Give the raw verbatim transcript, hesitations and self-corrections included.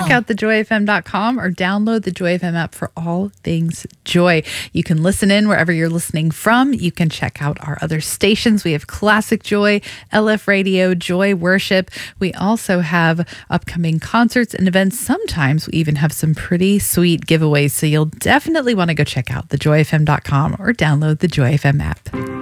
check out the joy f m dot com or download the Joy F M app for all things joy. You can listen in wherever you're listening from. You can check out our other stations. We have Classic Joy, L F Radio, Joy Worship. We also have upcoming concerts and events. Sometimes we even have some pretty sweet giveaways. So you'll definitely want to go check out the joy f m dot com or download the Joy F M app.